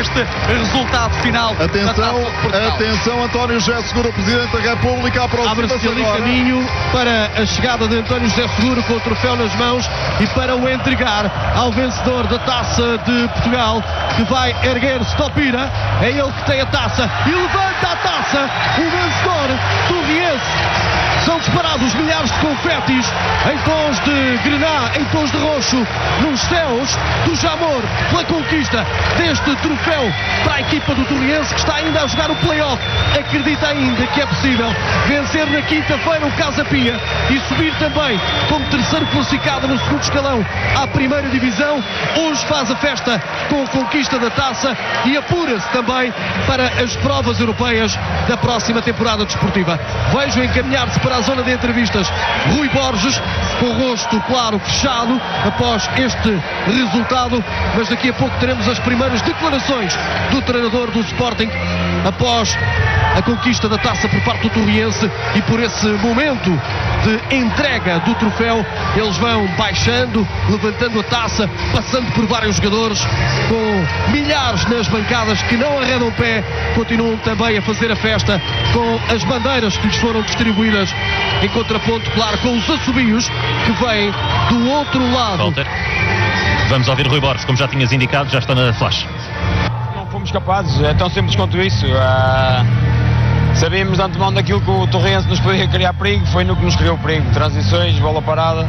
este resultado final. Atenção, António José Seguro, Presidente da República, abre-se ali caminho para a chegada de António José Seguro com o troféu nas mãos e para o entregar ao vencedor da Taça de Portugal, que vai erguer-se Topira. É ele que tem a taça e levanta a taça, o vencedor Torriense. São disparados milhares de confetis em tons de grená, em tons de roxo, nos céus do Jamor, pela conquista deste troféu para a equipa do Torriense, que está ainda a jogar o play-off. Acredita ainda que é possível vencer na quinta-feira o Casa Pia e subir também como terceiro classificado no segundo escalão à primeira divisão. Hoje faz a festa com a conquista da taça e apura-se também para as provas europeias da próxima temporada desportiva. Vejo encaminhar-se para a zona de entrevistas Rui Borges, com o rosto, claro, fechado após este resultado, mas daqui a pouco teremos as primeiras declarações do treinador do Sporting após a conquista da taça por parte do Torriense. E por esse momento de entrega do troféu, eles vão baixando, levantando a taça, passando por vários jogadores, com milhares nas bancadas que não arredam pé, continuam também a fazer a festa com as bandeiras que lhes foram distribuídas, em contraponto, claro, com os assobios que vêm do outro lado. Walter, vamos ouvir Rui Borges, como já tinhas indicado, já está na flash. Não fomos capazes, é tão simples quanto isso. Sabíamos de antemão daquilo que o Torriense nos podia criar perigo, foi no que nos criou perigo. Transições, bola parada.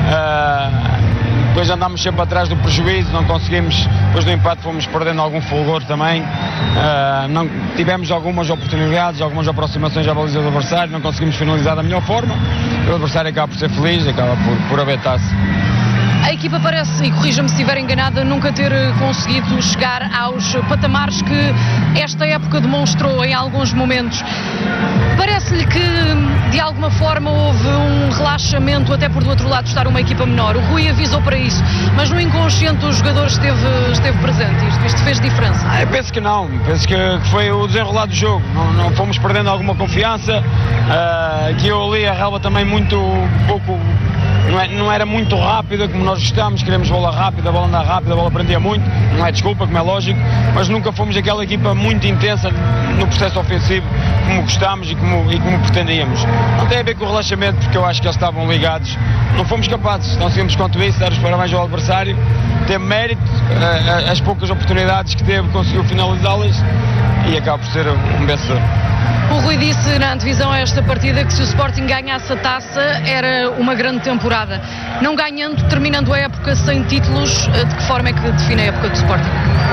Depois andámos sempre atrás do prejuízo, não conseguimos, depois do empate fomos perdendo algum fulgor também. Não tivemos algumas oportunidades, algumas aproximações à baliza do adversário, não conseguimos finalizar da melhor forma. O adversário acaba por ser feliz, acaba por abetar-se. A equipa parece, e corrija-me se estiver enganada, nunca ter conseguido chegar aos patamares que esta época demonstrou em alguns momentos. Parece-lhe que de alguma forma houve um relaxamento, até por do outro lado estar uma equipa menor. O Rui avisou para isso, mas no inconsciente dos jogadores esteve presente. Isto fez diferença? Eu penso que não, penso que foi o desenrolar do jogo. Não fomos perdendo alguma confiança. Que eu ali a relva também muito pouco. Não era muito rápida como nós gostamos, queremos bola rápida, a bola anda rápida, a bola prendia muito, não é desculpa, como é lógico, mas nunca fomos aquela equipa muito intensa no processo ofensivo como gostamos e como pretendíamos. Não tem a ver com o relaxamento, porque eu acho que eles estavam ligados, não fomos capazes, não seguimos quanto isso, dar os parabéns ao adversário, teve mérito, as poucas oportunidades que teve, conseguiu finalizá-las e acaba por ser um vencedor. O Rui disse na antevisão a esta partida que se o Sporting ganhasse a taça era uma grande temporada. Não ganhando, terminando a época sem títulos, de que forma é que define a época do Sporting?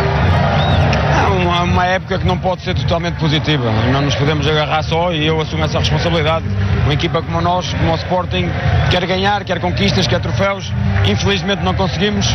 É uma época que não pode ser totalmente positiva. Não nos podemos agarrar só, e eu assumo essa responsabilidade. Uma equipa como nós, como o Sporting, quer ganhar, quer conquistas, quer troféus. Infelizmente não conseguimos.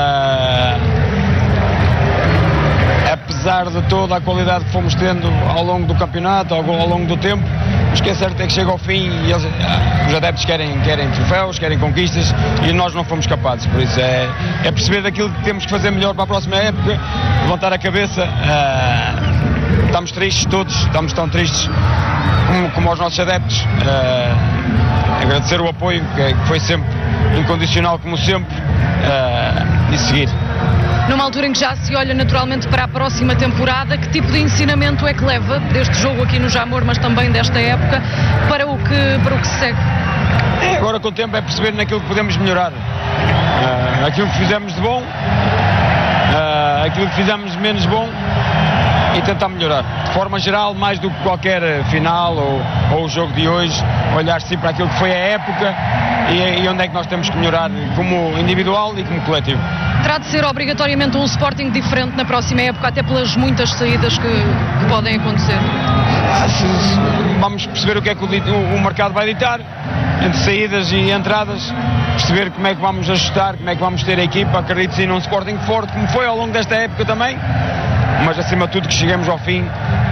Apesar de toda a qualidade que fomos tendo ao longo do campeonato, ao longo do tempo, o que é certo é que chega ao fim e os adeptos querem troféus, querem conquistas, e nós não fomos capazes. Por isso é perceber daquilo que temos que fazer melhor para a próxima época, levantar a cabeça. Estamos tristes todos, estamos tão tristes como os nossos adeptos. Agradecer o apoio, que foi sempre incondicional, como sempre, e seguir. Numa altura em que já se olha naturalmente para a próxima temporada, que tipo de ensinamento é que leva deste jogo aqui no Jamor, mas também desta época, para o que se segue? Agora com o tempo é perceber naquilo que podemos melhorar. Aquilo que fizemos de bom, aquilo que fizemos de menos bom, e tentar melhorar. De forma geral, mais do que qualquer final ou o jogo de hoje, olhar sempre para aquilo que foi a época e onde é que nós temos que melhorar como individual e como coletivo. Terá de ser obrigatoriamente um Sporting diferente na próxima época, até pelas muitas saídas que podem acontecer? Vamos perceber o que é que o mercado vai ditar, entre saídas e entradas, perceber como é que vamos ajustar, como é que vamos ter a equipa. Acredito sim num Sporting forte, como foi ao longo desta época também, mas acima de tudo que cheguemos ao fim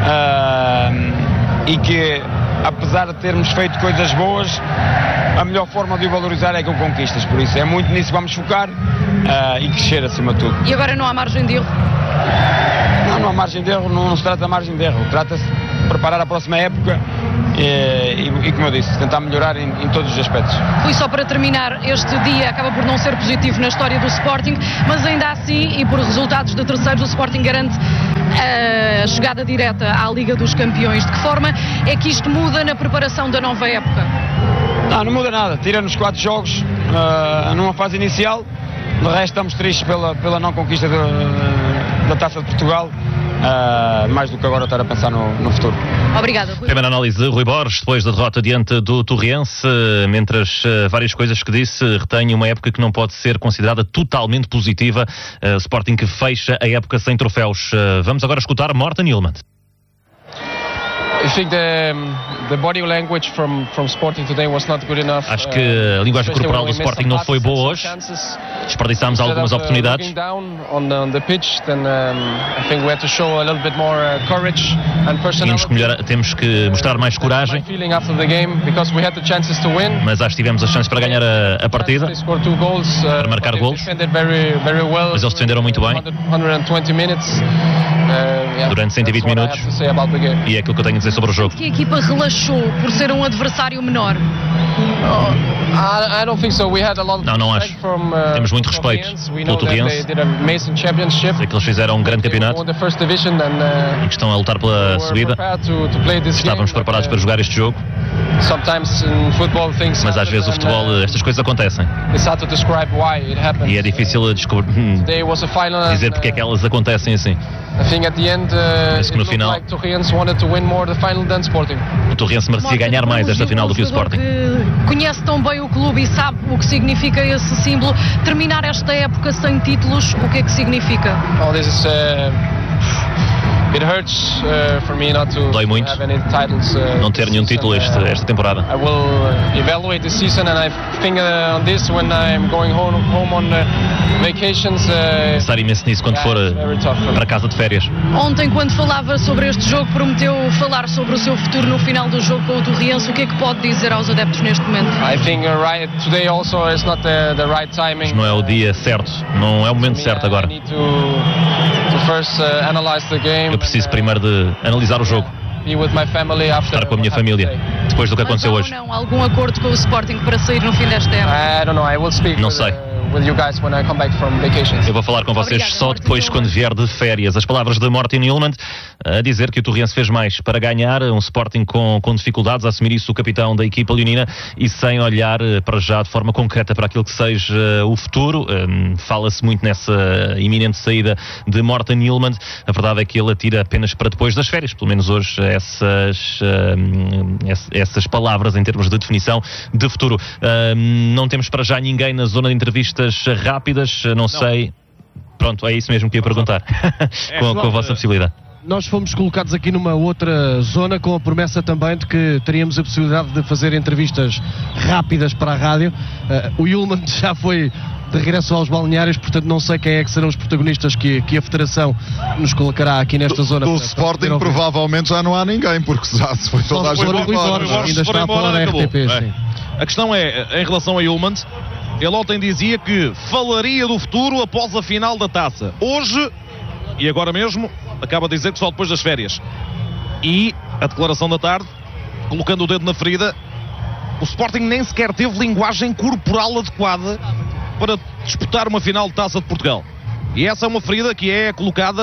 e que, apesar de termos feito coisas boas, a melhor forma de o valorizar é com conquistas. Por isso é muito nisso que vamos focar e crescer acima de tudo. E agora não há margem de erro? Não há margem de erro, não se trata de margem de erro, trata-se de preparar a próxima época e como eu disse, tentar melhorar em todos os aspectos. Fui só para terminar, este dia acaba por não ser positivo na história do Sporting, mas ainda assim, e por resultados de terceiros, o Sporting garante a chegada direta à Liga dos Campeões. De que forma é que isto muda na preparação da nova época? Não muda nada, tira-nos 4 jogos numa fase inicial, de resto estamos tristes pela não conquista da Taça de Portugal, mais do que agora estar a pensar no futuro. Obrigada, Rui. Primeira análise de Rui Borges, depois da derrota diante do Torriense, entre as várias coisas que disse, retém uma época que não pode ser considerada totalmente positiva, Sporting que fecha a época sem troféus. Vamos agora escutar Morten Hjulmand. Acho que a linguagem corporal do Sporting não foi boa hoje. Desperdiçámos algumas oportunidades. Temos que mostrar mais coragem. Mas acho que tivemos as chances para ganhar a partida, para marcar golos. Mas eles defenderam muito bem durante 120 minutos. E é aquilo que eu tenho a dizer sobre o jogo. Que a equipa relaxou por ser um adversário menor? Não acho. Temos muito respeito pelo Torriense. Sei que eles fizeram um grande campeonato e que estão a lutar pela subida. Estávamos preparados para jogar este jogo. Mas às vezes o futebol, estas coisas acontecem. E é difícil dizer porque é que elas acontecem assim. Penso que no final o Torriense merecia ganhar mais esta final do que o Sporting. Conhece tão bem o clube e sabe o que significa esse símbolo. Terminar esta época sem títulos, o que é que significa? Dói muito não ter nenhum título esta temporada. Pensar imenso nisso quando for para casa de férias. Ontem, quando falava sobre este jogo, prometeu falar sobre o seu futuro no final do jogo com o Torriense. O que é que pode dizer aos adeptos neste momento? Mas não é o dia certo, não é o momento certo agora. Eu preciso primeiro de analisar o jogo, estar com a minha família depois do que aconteceu hoje. Não, algum acordo com o Sporting para sair no fim desta época? Não sei. Eu vou falar com vocês só depois, quando vier de férias. As palavras de Morten Hjulmand a dizer que o Torriense fez mais para ganhar, um Sporting com dificuldades, a assumir isso o capitão da equipa leonina e sem olhar para já de forma concreta para aquilo que seja o futuro. Fala-se muito nessa iminente saída de Morten Hjulmand. A verdade é que ele atira apenas para depois das férias, pelo menos hoje, essas palavras em termos de definição de futuro. Não temos para já ninguém na zona de entrevistas rápidas, não sei. Pronto, é isso mesmo que ia perguntar. com a vossa possibilidade. Nós fomos colocados aqui numa outra zona com a promessa também de que teríamos a possibilidade de fazer entrevistas rápidas para a rádio. O Hjulmand já foi de regresso aos balneários, portanto não sei quem é que serão os protagonistas que a Federação nos colocará aqui nesta zona. Do Sporting provavelmente já não há ninguém, porque já se foi toda a gente embora. Ainda está a falar a RTP, sim. A questão é, em relação a Hjulmand, ele ontem dizia que falaria do futuro após a final da Taça. Hoje, e agora mesmo, acaba de dizer que só depois das férias. E a declaração da tarde, colocando o dedo na ferida, o Sporting nem sequer teve linguagem corporal adequada para disputar uma final de Taça de Portugal. E essa é uma ferida que é colocada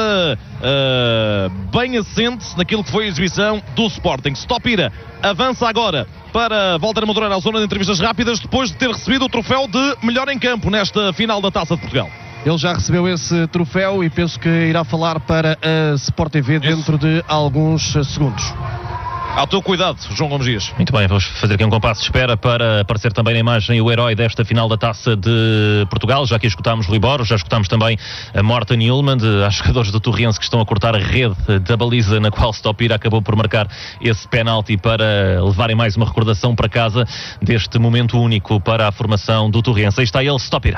bem assente naquilo que foi a exibição do Sporting. Stopira avança agora para Walter Madureira à zona de entrevistas rápidas, depois de ter recebido o troféu de melhor em campo nesta final da Taça de Portugal. Ele já recebeu esse troféu e penso que irá falar para a Sport TV dentro de alguns segundos. Ao teu cuidado, João Gomes Dias. Muito bem, vamos fazer aqui um compasso de espera para aparecer também na imagem o herói desta final da Taça de Portugal. Já que escutámos Rui Borges, já escutámos também a Morten Hjulmand, aos jogadores do Torriense que estão a cortar a rede da baliza na qual Stopira acabou por marcar esse penalti para levarem mais uma recordação para casa deste momento único para a formação do Torriense. Aí está ele, Stopira.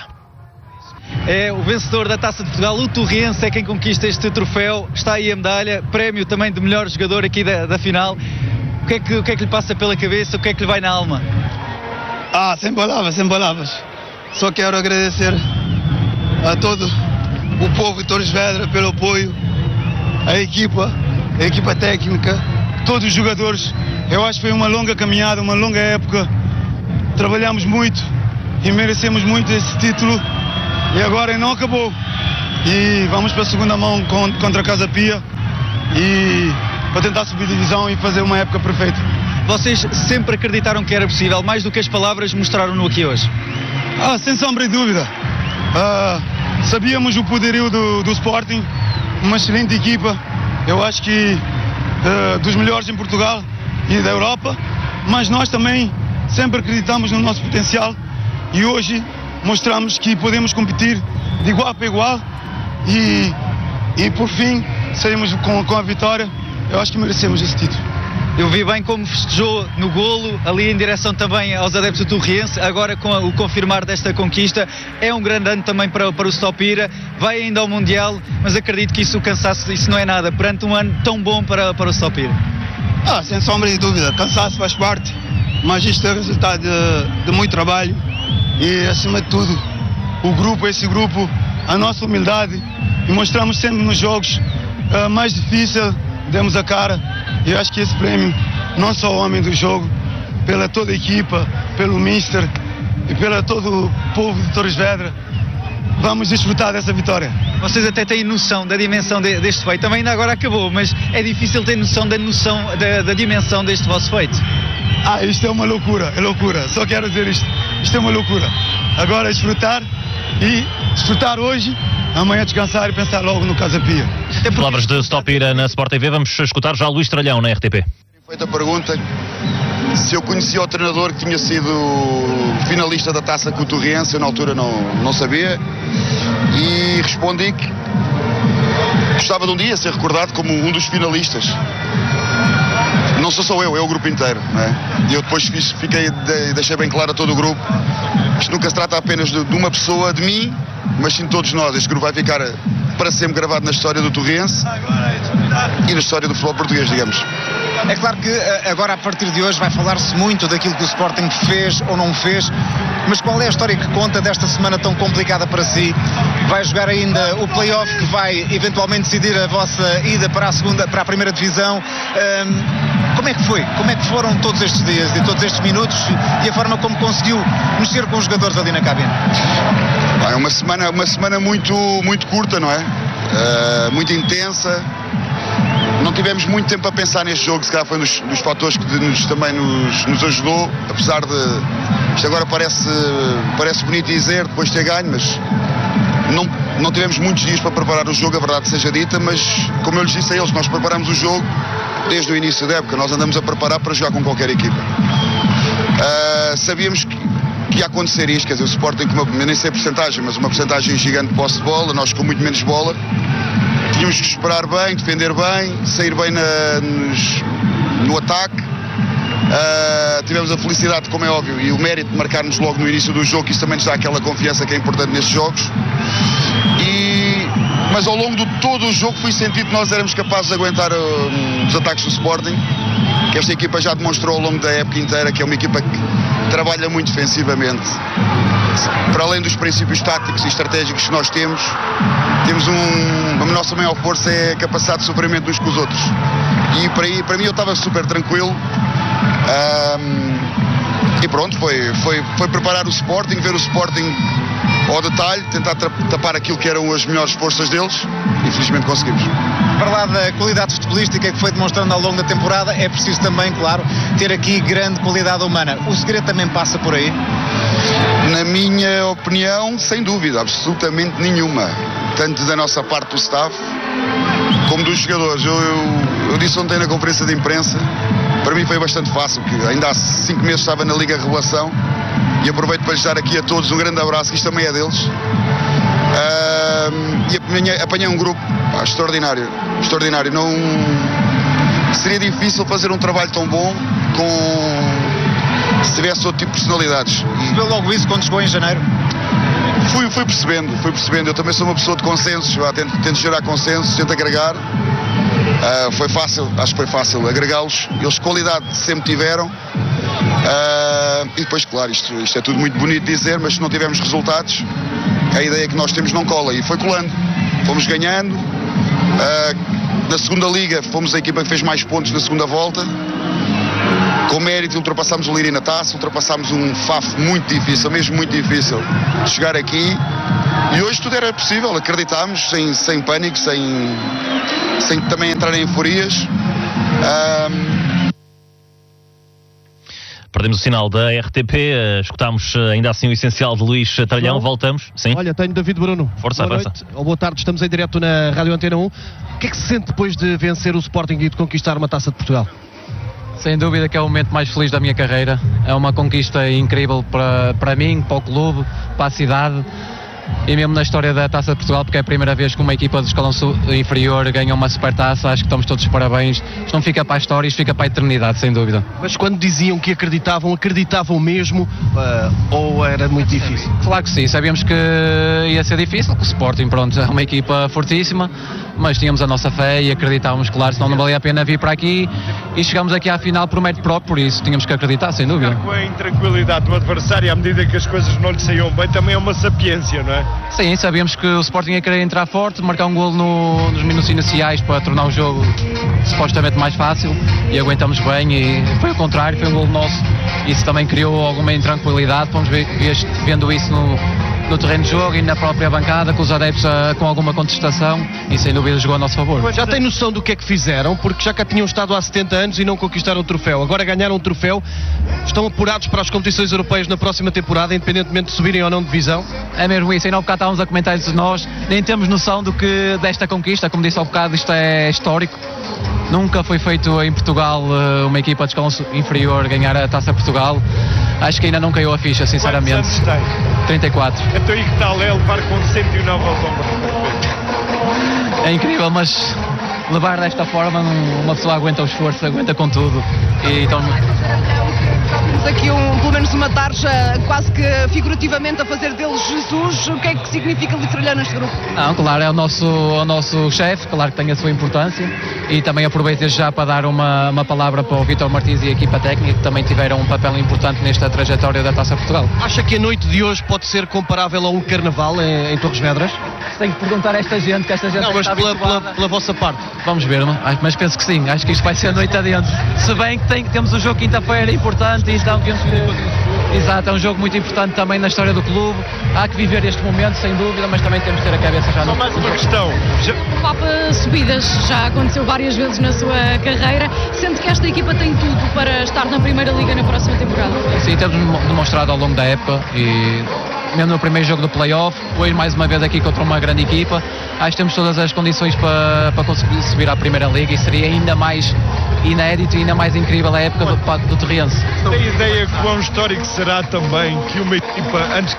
É o vencedor da Taça de Portugal, o Torriense é quem conquista este troféu. Está aí a medalha, prémio também de melhor jogador aqui da final. O que é que lhe passa pela cabeça, o que é que lhe vai na alma? Sem palavras. Só quero agradecer a todo o povo de Torres Vedras pelo apoio, a equipa técnica, todos os jogadores. Eu acho que foi uma longa caminhada, uma longa época. Trabalhamos muito e merecemos muito esse título. E agora não acabou. E vamos para a segunda mão contra a Casa Pia. e para tentar subir divisão e fazer uma época perfeita. Vocês sempre acreditaram que era possível, mais do que as palavras mostraram-no aqui hoje? Sem sombra de dúvida. Sabíamos o poderio do Sporting, uma excelente equipa, eu acho que dos melhores em Portugal e da Europa, mas nós também sempre acreditamos no nosso potencial e hoje mostramos que podemos competir de igual para igual e por fim saímos com a vitória. Eu acho que merecemos esse título. Eu vi bem como festejou no golo, ali em direção também aos adeptos do Torriense, agora com o confirmar desta conquista. É um grande ano também para o Stopira, vai ainda ao Mundial, mas acredito que isso, o cansaço, isso não é nada, perante um ano tão bom para o Stopira. Sem sombra de dúvida, cansaço faz parte, mas isto é resultado de muito trabalho e, acima de tudo, esse grupo, a nossa humildade, e mostramos sempre nos jogos mais difíceis, demos a cara. E eu acho que esse prémio, não só o homem do jogo, pela toda a equipa, pelo Mister e pela todo o povo de Torres Vedras, vamos desfrutar dessa vitória. Vocês até têm noção da dimensão deste feito, também ainda agora acabou, mas é difícil ter noção da dimensão deste vosso feito. Isto é uma loucura, é loucura, só quero dizer isto é uma loucura. Agora desfrutar hoje, amanhã descansar e pensar logo no Casa Pia. Palavras de Stopira na Sport TV. Vamos escutar já Luís Tralhão na RTP. Feita a pergunta se eu conhecia o treinador que tinha sido finalista da taça com o Torriense, eu na altura não sabia, e respondi que gostava de um dia ser recordado como um dos finalistas. Não sou só eu, é o grupo inteiro, não é? E eu depois deixei bem claro a todo o grupo que isto nunca se trata apenas de uma pessoa, de mim, mas sim de todos nós. Este grupo vai ficar para sempre gravado na história do Torriense e na história do futebol português, digamos. É claro que agora, a partir de hoje, vai falar-se muito daquilo que o Sporting fez ou não fez, mas qual é a história que conta desta semana tão complicada para si? Vai jogar ainda o play-off que vai eventualmente decidir a vossa ida para a primeira divisão. Como é que foi? Como é que foram todos estes dias e todos estes minutos e a forma como conseguiu mexer com os jogadores ali na cabine? É uma semana muito curta, não é? Muito intensa. Não tivemos muito tempo a pensar neste jogo, se calhar foi um dos fatores que também nos ajudou, apesar de isto agora parece bonito dizer depois de ter ganho, mas não tivemos muitos dias para preparar o jogo, a verdade seja dita, mas como eu lhes disse a eles, nós preparamos o jogo desde o início da época, nós andamos a preparar para jogar com qualquer equipa. Sabíamos que ia acontecer isto, quer dizer, o Sporting, eu nem sei a porcentagem, mas uma porcentagem gigante de posse de bola, nós com muito menos bola. Tínhamos que esperar bem, defender bem, sair bem no ataque. Tivemos a felicidade, como é óbvio, e o mérito de marcarmos logo no início do jogo, que isso também nos dá aquela confiança que é importante nestes jogos. Mas ao longo de todo o jogo fui sentir que nós éramos capazes de aguentar os ataques do Sporting, que esta equipa já demonstrou ao longo da época inteira que é uma equipa que trabalha muito defensivamente. Para além dos princípios táticos e estratégicos que nós temos a nossa maior força é a capacidade de sofrimento uns com os outros. E para mim eu estava super tranquilo. E pronto, foi preparar o Sporting, ver o Sporting ao detalhe, tentar tapar aquilo que eram as melhores forças deles e felizmente conseguimos. Para lá da qualidade futebolística que foi demonstrando ao longo da temporada, é preciso também, claro, ter aqui grande qualidade humana. O segredo também passa por aí? Na minha opinião, sem dúvida, absolutamente nenhuma. Tanto da nossa parte do staff, como dos jogadores. Eu disse ontem na conferência de imprensa, para mim foi bastante fácil, porque ainda há 5 meses estava na Liga Revelação e aproveito para lhes dar aqui a todos um grande abraço, que isto também é deles. E apanhei um grupo extraordinário. Não seria difícil fazer um trabalho tão bom se tivesse outro tipo de personalidades. Percebeu logo isso quando chegou em janeiro? Fui percebendo. Eu também sou uma pessoa de consensos, tento gerar consensos, tento agregar. Foi fácil, acho que foi fácil agregá-los. Eles qualidade sempre tiveram. E depois, claro, isto é tudo muito bonito de dizer, mas se não tivermos resultados, a ideia que nós temos não cola. E foi colando. Fomos ganhando. Na segunda liga fomos a equipa que fez mais pontos na segunda volta. com mérito, ultrapassámos o Leiria na taça, ultrapassámos um Faf muito difícil, mesmo muito difícil de chegar aqui, e hoje tudo era possível, acreditámos, sem pânico, sem também entrar em euforias. Perdemos o sinal da RTP, escutámos ainda assim o essencial de Luís Tralhão. Voltamos. Sim. Olha, tenho David Bruno. Força, boa avança. noite, ou boa tarde, estamos em direto na Rádio Antena 1. O que é que se sente depois de vencer o Sporting e de conquistar uma Taça de Portugal? Sem dúvida que é o momento mais feliz da minha carreira. É uma conquista incrível para mim, para o clube, para a cidade e mesmo na história da Taça de Portugal, porque é a primeira vez que uma equipa do escalão inferior ganha uma supertaça. Acho que estamos todos de parabéns. Isto não fica para a história, isto fica para a eternidade, sem dúvida. Mas quando diziam que acreditavam mesmo, ou era muito difícil? Claro que sim, sabíamos que ia ser difícil, que o Sporting, pronto, é uma equipa fortíssima, mas tínhamos a nossa fé e acreditávamos, claro, senão não valia a pena vir para aqui, e chegámos aqui à final por mérito próprio, por isso tínhamos que acreditar, sem dúvida. Com a intranquilidade do adversário à medida que as coisas não lhe saíam bem, também é uma sapiência, não é? Sim, sabíamos que o Sporting ia querer entrar forte, marcar um golo nos minutos iniciais para tornar o jogo supostamente mais fácil, e aguentamos bem, e foi o contrário, foi um golo nosso. Isso também criou alguma intranquilidade, fomos vendo isso no terreno de jogo e na própria bancada, com os adeptos com alguma contestação, e sem dúvida jogou a nosso favor. Já tem noção do que é que fizeram, porque já cá tinham estado há 70 anos e não conquistaram o troféu. Agora ganharam o troféu, estão apurados para as competições europeias na próxima temporada, independentemente de subirem ou não de divisão? É mesmo isso, ainda há bocado estávamos a comentar isso nós, nem temos noção desta conquista, como disse há bocado, isto é histórico. Nunca foi feito em Portugal uma equipa de escalão inferior ganhar a Taça Portugal. Acho que ainda não caiu a ficha, sinceramente. Quantos anos tem? 34. Então, e que tal é levar com 109 aos ombros? É incrível, mas levar desta forma, uma pessoa aguenta o esforço, aguenta com tudo. E então... Temos aqui pelo menos uma tarja quase que figurativamente a fazer deles Jesus. O que é que significa Luís Tralhão neste grupo? Não, claro, é o nosso chefe, claro que tem a sua importância, e também aproveito já para dar uma palavra para o Vítor Martins e a equipa técnica, que também tiveram um papel importante nesta trajetória da Taça Portugal. Acha que a noite de hoje pode ser comparável a um carnaval em Torres Vedras? Tenho que perguntar a esta gente, que esta gente não, mas pela vossa parte. Vamos ver, mas penso que sim, acho que isto vai ser a noite adentro. Se bem que temos o jogo quinta-feira importante, então temos que... Exato, é um jogo muito importante também na história do clube. Há que viver este momento, sem dúvida, mas também temos que ter a cabeça já no... Só mais uma questão. O Papa Subidas já aconteceu várias vezes na sua carreira, sendo que esta equipa tem tudo para estar na Primeira Liga na próxima temporada. Sim, temos demonstrado ao longo da época, e mesmo no primeiro jogo do play-off, hoje mais uma vez aqui contra uma grande equipa. Acho que temos todas as condições para conseguir subir à Primeira Liga, e seria ainda mais inédito e ainda mais incrível a época do Torrense. Tem ideia quão histórico será também que uma equipa antes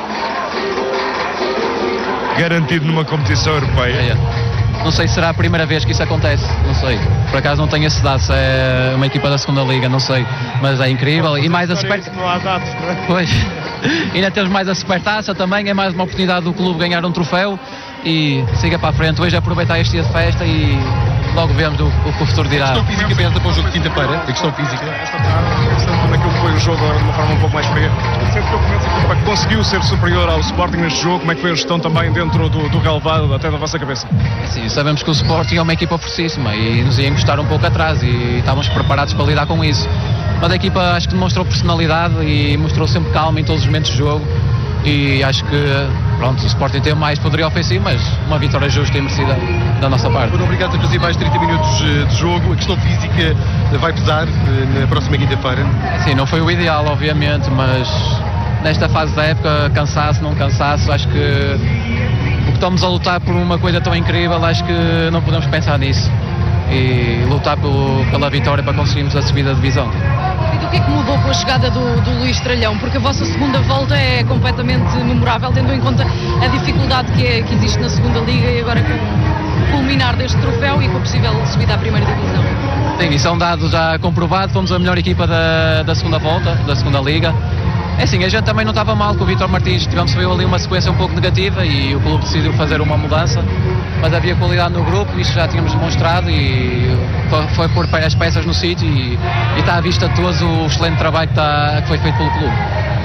garantido numa competição europeia? Não sei se será a primeira vez que isso acontece, não sei. Por acaso não tenho esse dado, se é uma equipa da segunda Liga, não sei. Mas é incrível. E mais a Supertaça. Não há dados, não é? Pois. Ainda temos mais a Supertaça também, é mais uma oportunidade do clube ganhar um troféu, e siga para a frente. Hoje aproveitar este dia de festa e logo vemos o que o futuro dirá. A questão física pensa para o jogo de quinta-feira? A questão física? A questão como é que foi o jogo agora de uma forma um pouco mais fria. Sempre que eu começo a equipa que conseguiu ser superior ao Sporting neste jogo, como é que foi a gestão também dentro do relevado, até da vossa cabeça? Sim, sabemos que o Sporting é uma equipa fortíssima e nos ia encostar um pouco atrás, e estávamos preparados para lidar com isso. Mas a equipa acho que demonstrou personalidade e mostrou sempre calma em todos os momentos de jogo, e acho que pronto, o Sporting tem mais poderio ofensivo, mas uma vitória justa e merecida da nossa parte. Muito obrigado a fazer mais 30 minutos de jogo. A questão física vai pesar na próxima quinta-feira? Sim, não foi o ideal, obviamente, mas nesta fase da época, cansaço, não cansaço, acho que o que estamos a lutar por uma coisa tão incrível, acho que não podemos pensar nisso e lutar pela vitória para conseguirmos a subida da divisão. E o que é que mudou com a chegada do Luís Tralhão? Porque a vossa segunda volta é completamente memorável, tendo em conta a dificuldade que existe na segunda Liga, e agora com o culminar deste troféu e com a possível subida à primeira divisão. Sim, isso é um dado já comprovado, fomos a melhor equipa da segunda volta, da segunda Liga. É assim, a gente também não estava mal com o Vítor Martins, tivemos ali uma sequência um pouco negativa e o clube decidiu fazer uma mudança, mas havia qualidade no grupo, isso já tínhamos demonstrado, e foi pôr as peças no sítio, e está à vista de todos o excelente trabalho que foi feito pelo clube.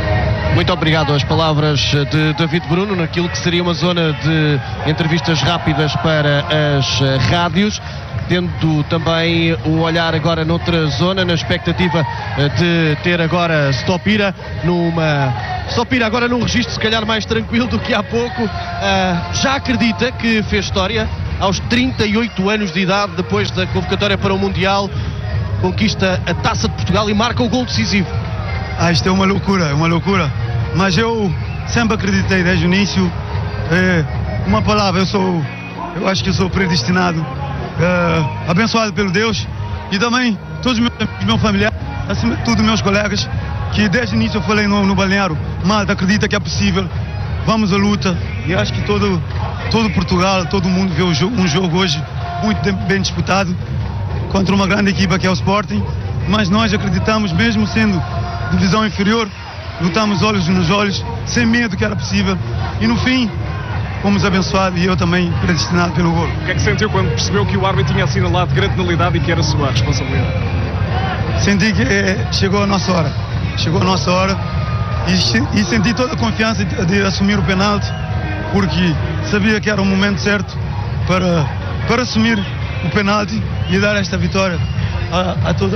Muito obrigado. As palavras de David Bruno naquilo que seria uma zona de entrevistas rápidas para as rádios, tendo também o olhar agora noutra zona, na expectativa de ter agora Stopira agora num registro se calhar mais tranquilo do que há pouco. Já acredita que fez história aos 38 anos de idade, depois da convocatória para o Mundial, conquista a Taça de Portugal e marca o gol decisivo. Isto é uma loucura, mas eu sempre acreditei desde o início. Uma palavra, eu acho que eu sou predestinado, abençoado pelo Deus, e também todos os meus amigos, meu familiar, acima de tudo meus colegas, que desde o início eu falei no balneário: malta, acredita que é possível, vamos à luta. E acho que todo Portugal, todo mundo vê um jogo hoje muito bem disputado contra uma grande equipa que é o Sporting, mas nós acreditamos, mesmo sendo divisão inferior, lutamos olhos nos olhos, sem medo que era possível, e no fim fomos abençoados, e eu também predestinado pelo gol. O que é que sentiu quando percebeu que o árbitro tinha assinalado grande penalidade e que era sua responsabilidade? Senti que chegou a nossa hora e senti toda a confiança de assumir o penalti, porque sabia que era o momento certo para assumir o penalti e dar esta vitória a toda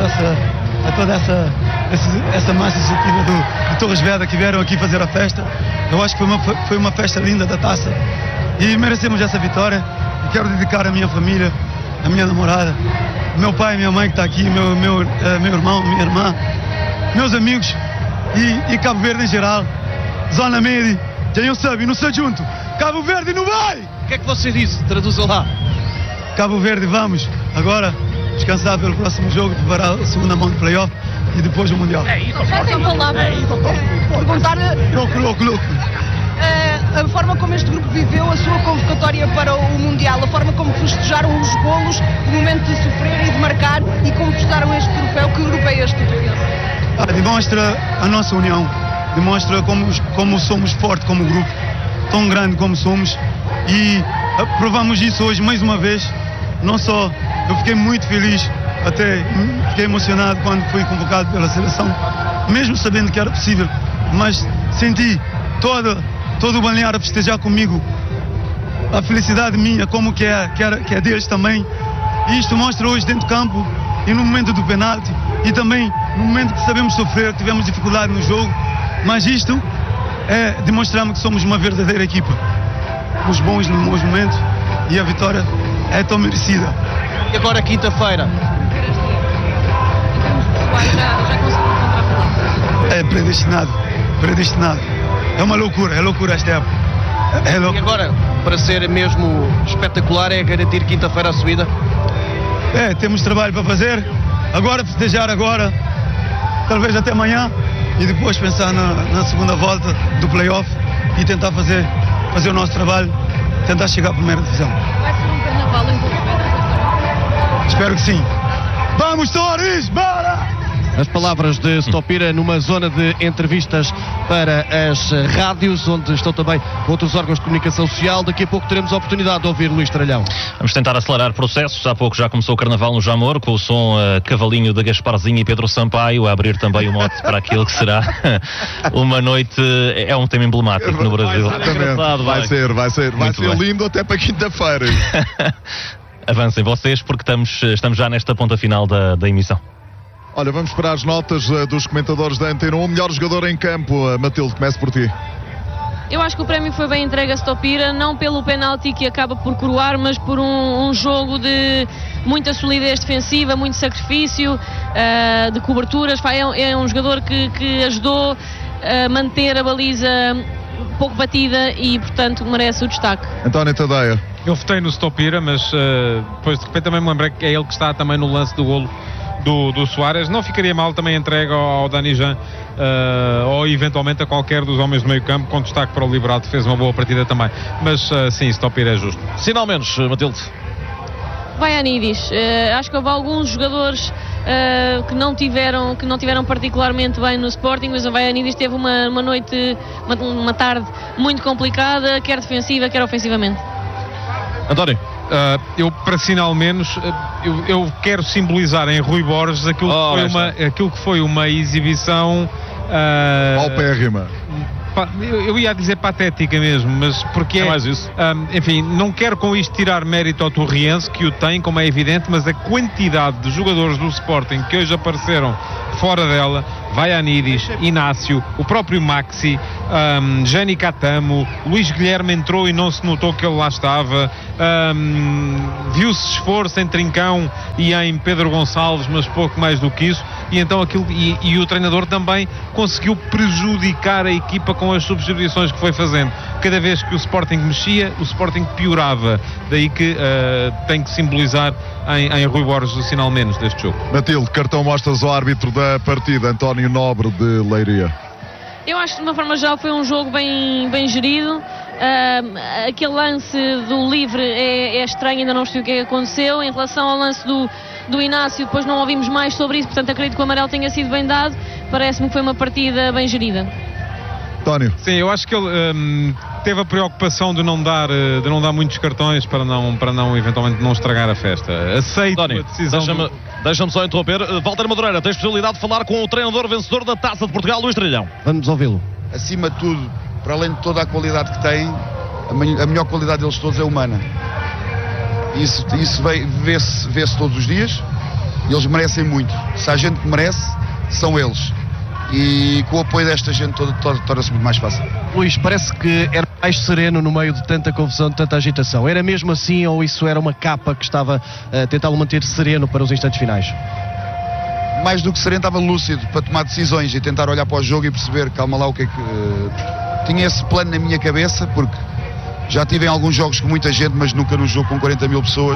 essa massa executiva de Torres Vedras que vieram aqui fazer a festa. Eu acho que foi uma festa linda da taça e merecemos essa vitória. E quero dedicar à minha família, à minha namorada, meu pai e minha mãe que está aqui, meu irmão, minha irmã, meus amigos e Cabo Verde em geral, Zona Média, quem eu sabe, não sei junto, Cabo Verde não vai! O que é que você disse? Traduza lá. Cabo Verde, vamos agora descansar pelo próximo jogo, preparar a segunda mão de playoff e depois o Mundial. Já tem palavras. Perguntar louco. A forma como este grupo viveu a sua convocatória para o Mundial, a forma como festejaram os golos, o momento de sofrer e de marcar, e como festejaram este troféu. Que grupo é este, Torrense? Demonstra a nossa união, demonstra como somos fortes como grupo, tão grande como somos, e provamos isso hoje mais uma vez. Não só eu fiquei muito feliz, até fiquei emocionado quando fui convocado pela seleção, mesmo sabendo que era possível, mas senti todo o balneário a festejar comigo, a felicidade minha, como que é deles também. E isto mostra hoje dentro do campo e no momento do penalti, e também no momento que sabemos sofrer, tivemos dificuldade no jogo, mas isto demonstramos que somos uma verdadeira equipa, nos bons e nos maus momentos, e a vitória é tão merecida. E agora quinta-feira? É predestinado. É uma loucura, esta época. E agora, para ser mesmo espetacular, é garantir quinta-feira a subida? Temos trabalho para fazer. Agora festejar talvez até amanhã, e depois pensar na segunda volta do playoff e tentar fazer o nosso trabalho, tentar chegar à primeira divisão. Vai ser um carnaval em Torres Vedras? Espero que sim. Vamos, Torres, bora! As palavras de Stopira numa zona de entrevistas para as rádios, onde estão também outros órgãos de comunicação social. Daqui a pouco teremos a oportunidade de ouvir Luís Tralhão. Vamos tentar acelerar processos. Há pouco já começou o Carnaval no Jamor, com o som cavalinho de Gasparzinho e Pedro Sampaio, a abrir também o mote para aquilo que será uma noite. É um tema emblemático no Brasil. Vai ser lindo até para quinta-feira. Avancem vocês, porque estamos já nesta ponta final da emissão. Olha, vamos para as notas dos comentadores da Antena 1. Melhor jogador em campo, Matilde, começo por ti. Eu acho que o prémio foi bem entregue a Stopira, não pelo penalti que acaba por coroar, mas por um jogo de muita solidez defensiva, muito sacrifício, de coberturas. É um jogador que ajudou a manter a baliza pouco batida e, portanto, merece o destaque. António Tadeia. Eu votei no Stopira, mas depois de repente também me lembrei que é ele que está também no lance do golo do Soares. Não ficaria mal também entregue ao Dani Jean, ou eventualmente a qualquer dos homens do meio campo, com destaque para o Liberato, fez uma boa partida também. Mas sim, Stopira é justo. Sinal menos, Matilde. Vai a Nidis. Acho que houve alguns jogadores que não tiveram particularmente bem no Sporting, mas o Vaianidis teve uma noite, uma tarde muito complicada, quer defensiva, quer ofensivamente. António? Eu, para sinal menos, eu quero simbolizar em Rui Borges aquilo que foi uma exibição Paupérrima. Eu ia dizer patética mesmo, mas porque é mais isso. Enfim, não quero com isto tirar mérito ao Torriense, que o tem, como é evidente, mas a quantidade de jogadores do Sporting que hoje apareceram fora dela, Vaianidis, Inácio, o próprio Maxi, Jani Catamo, Luís Guilherme entrou e não se notou que ele lá estava, viu-se esforço em Trincão e em Pedro Gonçalves, mas pouco mais do que isso, e então e o treinador também conseguiu prejudicar a equipa com as substituições que foi fazendo. Cada vez que o Sporting mexia, o Sporting piorava, daí que tem que simbolizar em Rui Borges o sinal menos deste jogo. Matilde, cartão mostras ao árbitro da partida, António Nobre de Leiria. Eu acho que de uma forma geral foi um jogo bem gerido. Aquele lance do livre é estranho, ainda não percebi o que é que aconteceu. Em relação ao lance do Inácio, depois não ouvimos mais sobre isso, portanto acredito que o amarelo tenha sido bem dado. Parece-me que foi uma partida bem gerida. António. Sim, eu acho que ele teve a preocupação de não dar muitos cartões para não eventualmente não estragar a festa. Aceito a decisão. Deixa-me só interromper. Walter Madureira, tens possibilidade de falar com o treinador vencedor da Taça de Portugal, Luís Trilhão. Vamos ouvi-lo. Acima de tudo, para além de toda a qualidade que tem, a melhor qualidade deles todos é humana. Isso vê-se todos os dias e eles merecem muito. Se há gente que merece, são eles. E com o apoio desta gente toda torna-se muito mais fácil. Luís, parece que era mais sereno no meio de tanta confusão, de tanta agitação. Era mesmo assim ou isso era uma capa que estava a tentar manter sereno para os instantes finais? Mais do que sereno, estava lúcido para tomar decisões e tentar olhar para o jogo e perceber, calma lá, o que é que... Tinha esse plano na minha cabeça, porque já tive em alguns jogos com muita gente, mas nunca num jogo com 40 mil pessoas.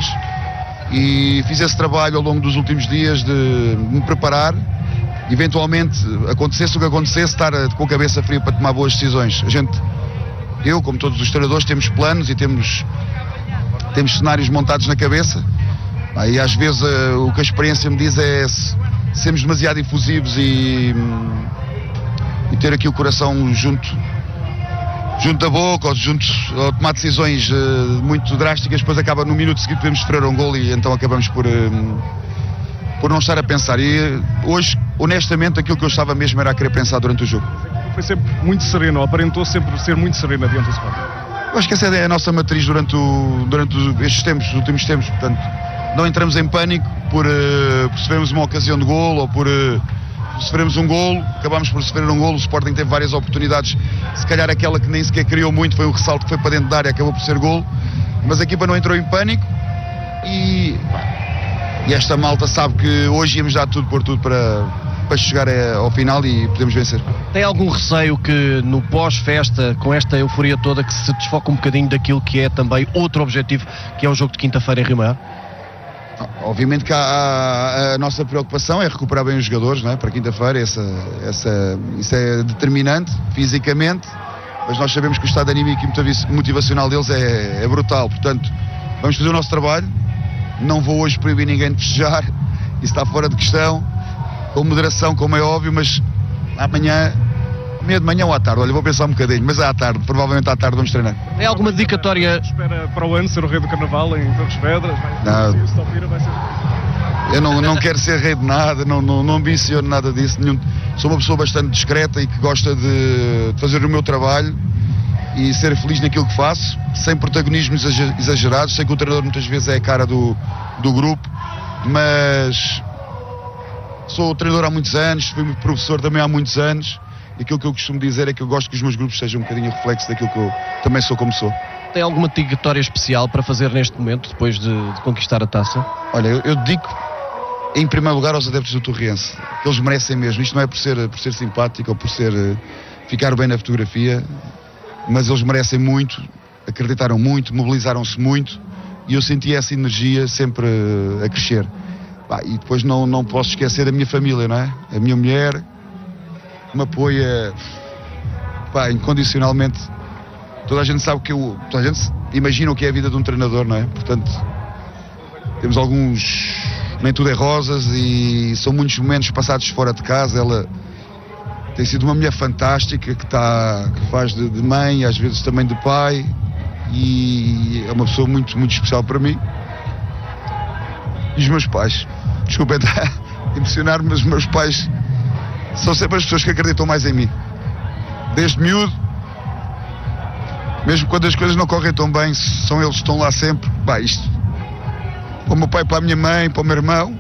E fiz esse trabalho ao longo dos últimos dias de me preparar. Eventualmente, acontecesse o que acontecesse, estar com a cabeça fria para tomar boas decisões. Eu, como todos os treinadores, temos planos e temos cenários montados na cabeça. E às vezes o que a experiência me diz é sermos demasiado efusivos e ter aqui o coração junto da boca, ou tomar decisões muito drásticas, depois acaba no minuto seguinte podemos sofrer um gol e então acabamos por não estar a pensar. E hoje, honestamente, aquilo que eu estava mesmo era a querer pensar durante o jogo. Foi sempre muito sereno, aparentou sempre ser muito sereno diante do Sporting. Eu acho que essa é a nossa matriz durante estes tempos, os últimos tempos, portanto, não entramos em pânico por sofrermos uma ocasião de golo ou por sofrermos um golo, acabámos por sofrer um golo, o Sporting teve várias oportunidades, se calhar aquela que nem sequer criou muito, foi um ressalto que foi para dentro da área e acabou por ser golo, mas a equipa não entrou em pânico e esta malta sabe que hoje íamos dar tudo por tudo para chegar ao final e podemos vencer. Tem algum receio que no pós-festa, com esta euforia toda, que se desfoque um bocadinho daquilo que é também outro objetivo, que é o jogo de quinta-feira em Rio Maior? Obviamente que a nossa preocupação é recuperar bem os jogadores, não é? Para quinta-feira, isso é determinante fisicamente, mas nós sabemos que o estado anímico e motivacional deles é brutal, portanto vamos fazer o nosso trabalho. Não vou hoje proibir ninguém de festejar, isso está fora de questão, com moderação, como é óbvio, mas amanhã, meia de manhã ou à tarde, olha, vou pensar um bocadinho, mas à tarde, provavelmente à tarde vamos treinar. É alguma dedicatória? Espera para o ano ser o rei do carnaval em Torres Vedras? Eu não quero ser rei de nada, não ambiciono nada disso, sou uma pessoa bastante discreta e que gosta de fazer o meu trabalho e ser feliz naquilo que faço, sem protagonismos exagerados. Sei que o treinador muitas vezes é a cara do grupo, mas sou treinador há muitos anos, fui professor também há muitos anos, e aquilo que eu costumo dizer é que eu gosto que os meus grupos sejam um bocadinho reflexo daquilo que eu também sou como sou. Tem alguma dedicatória especial para fazer neste momento, depois de conquistar a taça? Olha, eu dedico em primeiro lugar aos adeptos do Torriense, que eles merecem mesmo. Isto não é por ser simpático ou por ficar bem na fotografia, mas eles merecem muito, acreditaram muito, mobilizaram-se muito e eu senti essa energia sempre a crescer. E depois não posso esquecer da minha família, não é? A minha mulher me apoia incondicionalmente. Toda a gente sabe toda a gente imagina o que é a vida de um treinador, não é? Portanto, temos nem tudo é rosas e são muitos momentos passados fora de casa. Ela tem sido uma mulher fantástica que faz de mãe, às vezes também de pai, e é uma pessoa muito, muito especial para mim. E os meus pais, desculpem estar a emocionar, mas os meus pais são sempre as pessoas que acreditam mais em mim. Desde miúdo, mesmo quando as coisas não correm tão bem, são eles que estão lá sempre. Isto, para o meu pai, para a minha mãe, para o meu irmão,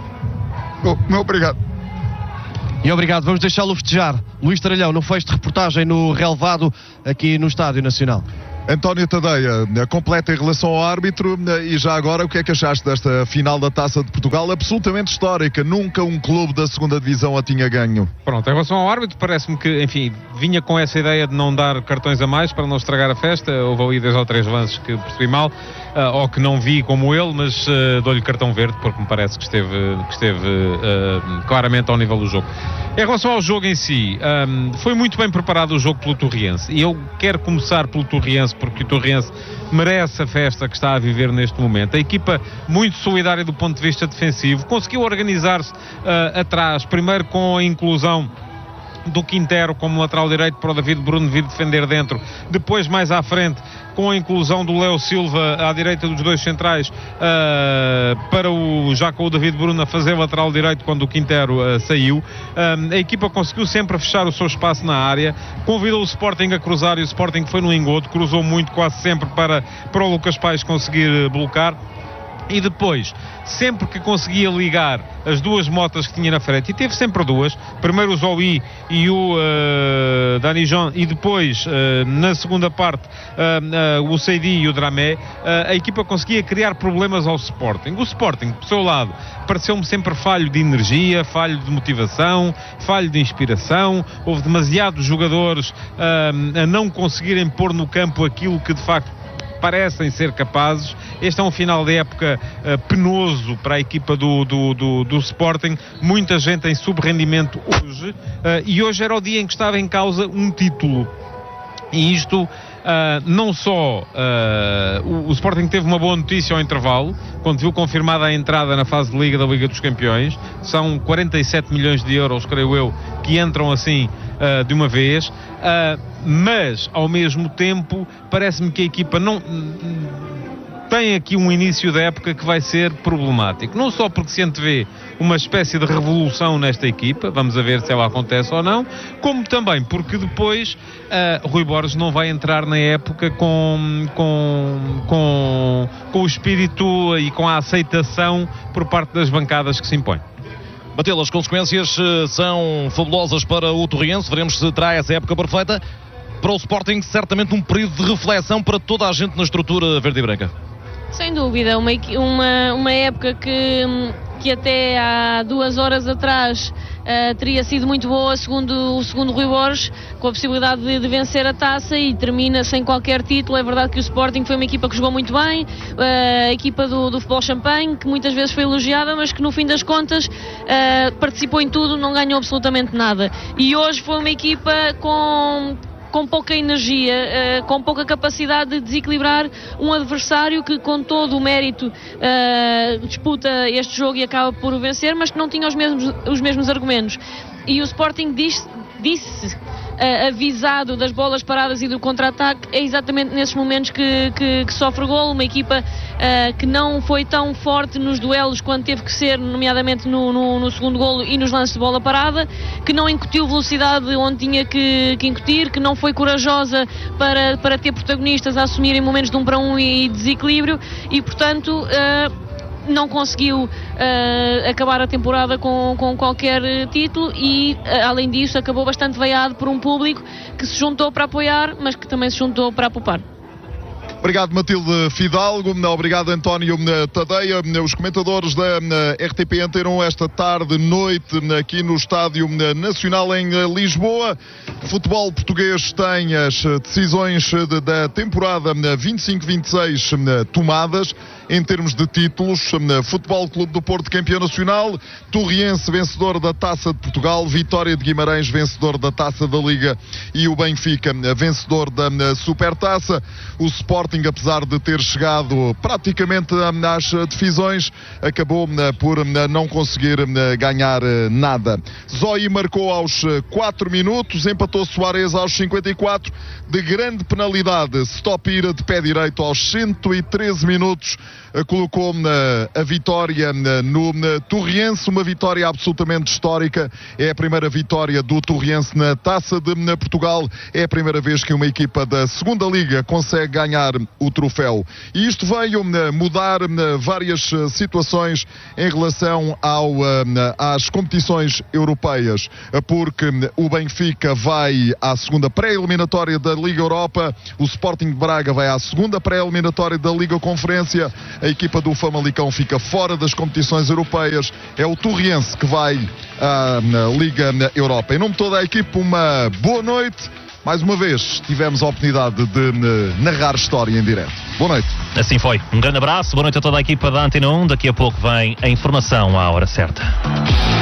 meu obrigado. E obrigado, vamos deixá-lo festejar. Luís Tralhão, no fecho de reportagem no relevado aqui no Estádio Nacional. António Tadeia, completa em relação ao árbitro, e já agora o que é que achaste desta final da Taça de Portugal, absolutamente histórica, nunca um clube da segunda divisão a tinha ganho. Pronto, em relação ao árbitro, parece-me que, enfim, vinha com essa ideia de não dar cartões a mais para não estragar a festa. Houve ali 2 ou 3 lances que percebi mal, ou que não vi como ele, mas dou-lhe cartão verde porque me parece que esteve claramente ao nível do jogo. Em relação ao jogo em si, foi muito bem preparado o jogo pelo Torriense, e eu quero começar pelo Torriense porque o Torriense merece a festa que está a viver neste momento. A equipa muito solidária do ponto de vista defensivo, conseguiu organizar-se atrás, primeiro com a inclusão do Quintero como lateral direito para o David Bruno vir defender dentro, depois mais à frente com a inclusão do Léo Silva à direita dos 2 centrais, para já com o David Bruno a fazer lateral direito quando o Quintero saiu. A equipa conseguiu sempre fechar o seu espaço na área, convidou o Sporting a cruzar, e o Sporting foi no engodo, cruzou muito, quase sempre para o Lucas Paes conseguir blocar. E depois, sempre que conseguia ligar as 2 motas que tinha na frente, e teve sempre 2, primeiro o Zoui e o Danijan, e depois na segunda parte o Seidi e o Dramé, a equipa conseguia criar problemas ao Sporting. O Sporting, do seu lado, pareceu-me sempre falho de energia, falho de motivação, falho de inspiração. Houve demasiados jogadores a não conseguirem pôr no campo aquilo que de facto parecem ser capazes. Este é um final de época penoso para a equipa do Sporting, muita gente em subrendimento hoje, e hoje era o dia em que estava em causa um título, e isto não só o Sporting teve uma boa notícia ao intervalo, quando viu confirmada a entrada na fase de Liga da Liga dos Campeões. São 47 milhões de euros, creio eu, que entram assim de uma vez, mas ao mesmo tempo parece-me que a equipa não tem aqui um início da época que vai ser problemático, não só porque se antevê uma espécie de revolução nesta equipa, vamos a ver se ela acontece ou não, como também porque depois Rui Borges não vai entrar na época com o espírito e com a aceitação por parte das bancadas que se impõe. Batelo, as consequências são fabulosas para o Torriense, veremos se terá essa época perfeita. Para o Sporting, certamente um período de reflexão para toda a gente na estrutura verde e branca. Sem dúvida, uma época que até há 2 horas atrás teria sido muito boa, segundo Rui Borges, com a possibilidade de vencer a taça, e termina sem qualquer título. É verdade que o Sporting foi uma equipa que jogou muito bem, a equipa do futebol champanhe, que muitas vezes foi elogiada, mas que no fim das contas participou em tudo, não ganhou absolutamente nada. E hoje foi uma equipa com pouca energia, com pouca capacidade de desequilibrar um adversário que, com todo o mérito, disputa este jogo e acaba por o vencer, mas que não tinha os mesmos argumentos. E o Sporting disse avisado das bolas paradas e do contra-ataque, é exatamente nesses momentos que sofre o golo. Uma equipa que não foi tão forte nos duelos quando teve que ser, nomeadamente no segundo golo e nos lances de bola parada, que não incutiu velocidade onde tinha que incutir, que não foi corajosa para ter protagonistas a assumirem momentos de 1 para 1 e desequilíbrio, e portanto não conseguiu acabar a temporada com qualquer título, e além disso acabou bastante veiado por um público que se juntou para apoiar, mas que também se juntou para poupar. Obrigado, Matilde Fidalgo. Obrigado, António Tadeia. Os comentadores da RTP Antena 1 esta tarde, noite, aqui no Estádio Nacional em Lisboa. O futebol português tem as decisões da temporada 25-26 tomadas. Em termos de títulos, Futebol Clube do Porto campeão nacional, Torriense vencedor da Taça de Portugal, Vitória de Guimarães vencedor da Taça da Liga e o Benfica vencedor da Supertaça. O Sporting, apesar de ter chegado praticamente às divisões, acabou por não conseguir ganhar nada. Zói marcou aos 4 minutos, empatou Soares aos 54, de grande penalidade, Stopira de pé direito aos 113 minutos. colocou a vitória no Torriense, uma vitória absolutamente histórica. É a primeira vitória do Torriense na Taça de Portugal, é a primeira vez que uma equipa da segunda Liga consegue ganhar o troféu. E isto veio mudar várias situações em relação às competições europeias, porque o Benfica vai à segunda pré-eliminatória da Liga Europa, o Sporting de Braga vai à segunda pré-eliminatória da Liga Conferência, a equipa do Famalicão fica fora das competições europeias, é o Torriense que vai à Liga Europa. Em nome de toda a equipa, uma boa noite. Mais uma vez tivemos a oportunidade de narrar história em direto. Boa noite. Assim foi. Um grande abraço, boa noite a toda a equipa da Antena 1. Daqui a pouco vem a informação à hora certa.